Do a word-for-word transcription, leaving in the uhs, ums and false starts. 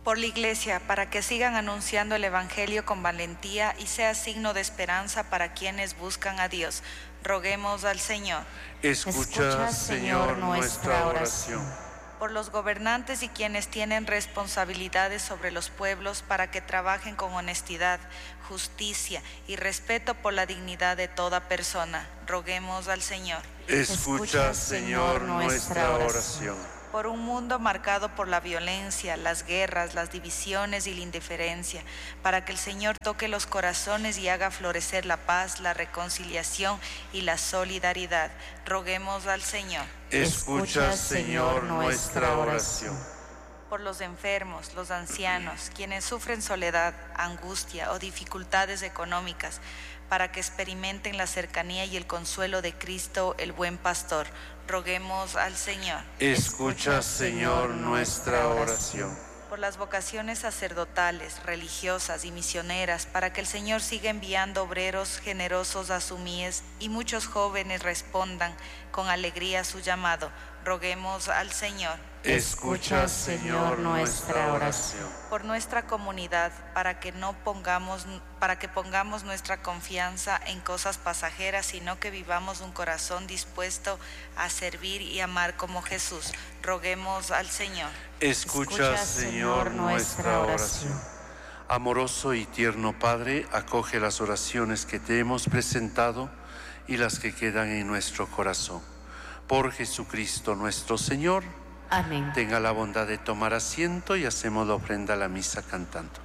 por la Iglesia, para que sigan anunciando el Evangelio con valentía y sea signo de esperanza para quienes buscan a Dios. Roguemos al Señor. Escucha, Señor, nuestra oración. Por los gobernantes y quienes tienen responsabilidades sobre los pueblos, para que trabajen con honestidad, justicia y respeto por la dignidad de toda persona. Roguemos al Señor. Escucha, Señor, nuestra oración. Por un mundo marcado por la violencia, las guerras, las divisiones y la indiferencia, para que el Señor toque los corazones y haga florecer la paz, la reconciliación y la solidaridad. Roguemos al Señor. Escucha, Señor, nuestra oración. Por los enfermos, los ancianos, quienes sufren soledad, angustia o dificultades económicas, para que experimenten la cercanía y el consuelo de Cristo, el buen pastor. Roguemos al Señor. Escucha, Señor, nuestra oración. Por las vocaciones sacerdotales, religiosas y misioneras, para que el Señor siga enviando obreros generosos a su mies y muchos jóvenes respondan con alegría a su llamado. Roguemos al Señor. Escucha, Señor, nuestra oración. Por nuestra comunidad, para que no pongamos, para que pongamos nuestra confianza en cosas pasajeras, sino que vivamos un corazón dispuesto a servir y amar como Jesús. Roguemos al Señor. Escucha, Señor, nuestra oración. Amoroso y tierno Padre, acoge las oraciones que te hemos presentado y las que quedan en nuestro corazón. Por Jesucristo nuestro Señor. Amén. Tenga la bondad de tomar asiento y hacemos la ofrenda a la misa cantando.